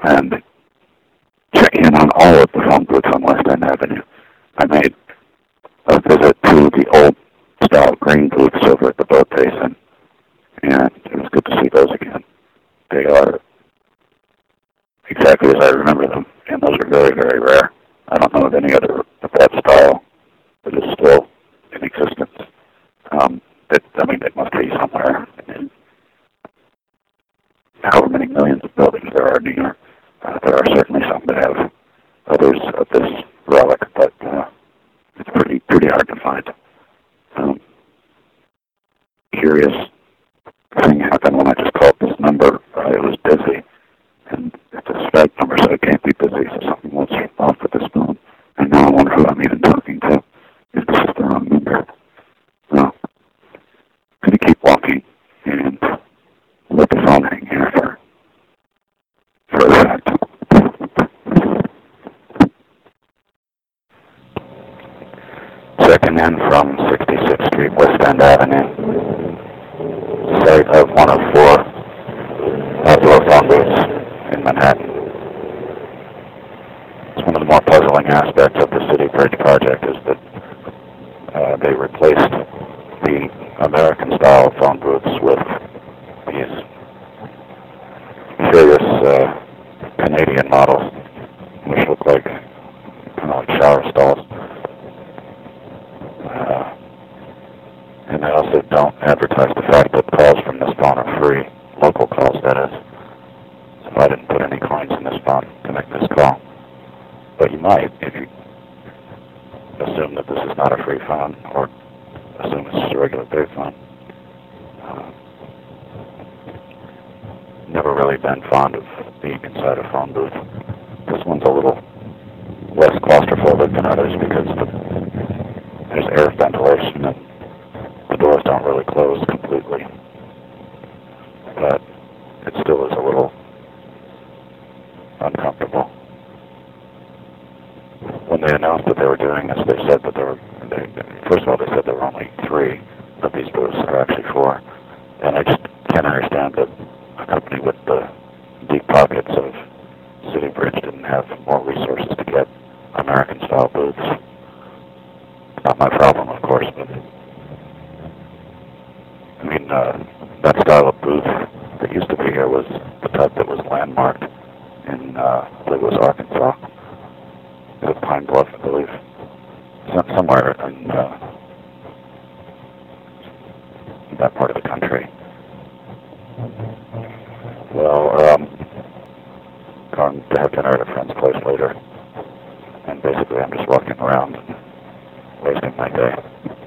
and checking in on all of the phone booths on West End Avenue. I made a visit to the old style green booths over at the boat basin, and it was good to see those again. They are exactly as I remember them, and those are very, very rare. I don't know of any other of that style that is still in existence. It must be somewhere in however many millions of buildings there are in New York. There are certainly some that have others of this relic, but it's pretty hard to find. Curious thing happened when I just called this number. It was busy, and it's a Skype number, so it can't be busy, so something was off with this phone. And now I wonder who I'm even talking to, if this is the wrong number. So, I'm going to keep walking and let the phone hang here for a fact. Checking in from 66th Street, West End Avenue, site of one of 4 outdoor phone booths in Manhattan. It's one of the more puzzling aspects of the City Bridge project is that they replaced the American-style phone booths with these curious Canadian models, which look like kind of like shower stalls. And they also don't advertise the fact that calls from this phone are free, local calls that is. So I didn't put any coins in this phone to make this call. But you might if you assume that this is not a free phone, or assume it's just a regular pay phone. Never really been fond of being inside a phone booth. This one's a little less claustrophobic than others because there's air ventilation and the doors don't really close completely. But it still is a little uncomfortable. When they announced that they were doing this, they said that first of all, they said there were only 3 of these booths. There are actually 4. And I just can't understand that a company with the deep pockets of City Bridge didn't have more resources to get American-style booths. Not my problem, of course, but that style of booth that used to be here was the type that was landmarked in, I believe it was Arkansas. It was Pine Bluff, I believe. Somewhere in that part of the country. Well, going to have dinner at a friend's place later. And basically I'm just walking around and wasting my day.